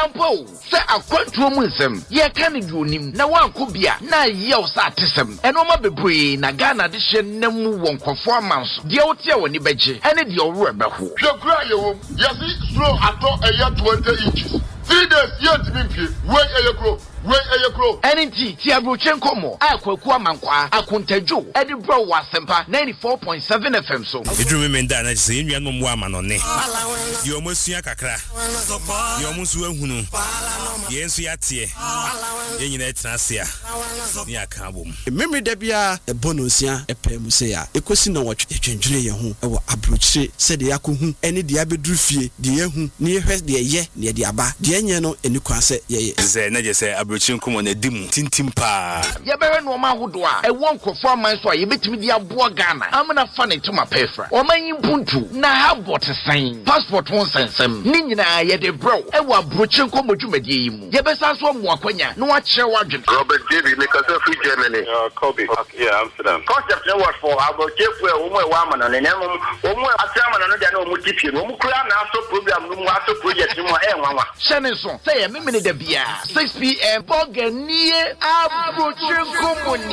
Ampo, say a quantum ye can do him. Now one could be a na yells at him. And Oma Bebre, Nagana addition, Nemu won't performance. The Otia when you beji, and it your rubber who. You cry, you slow at all a year 20 inches. 3 days yet to be wait a grow. Wait a grow. And Tiabrochenko mo, Aqua Mankwa, Akuntejo, Eddie Bro was Sempa 94.7 FM so. If you remember that, I say you are no woman on it. You almost see a cacra. You almost will who. Yes, we are here. You need Nasia. Near Kabum. Memory debia a bonusia, a pemusea, a question on what you can do. Our abruche said the Yaku, any diabedrufi, the Yahu, near her, the ye, near the Abba, the Anyano, and you can say, yes, I just say Abruchinkum on a dim, Tintimpa. Yabera no ma wodoa e won kofo man so ye betimi dia boa Ghana amna fa ne to ma pefra o man yimpuntu na ha bot sign passport won sensem ni nyina ye de bro e wa brochen ko modwumadie yi mu ye besa so mo akwanya no wa kire wadwen Robert David make us free Germany. Kobe. Yeah, Amsterdam. Concept no what for about Jefu o mo wa man na nem o mo atiama no dia na o mo tipi no mo kura na so program no mo aso project no e nwanwa shene so say ye memene da bia 6 p.m. Boganie Abrochinku Muni.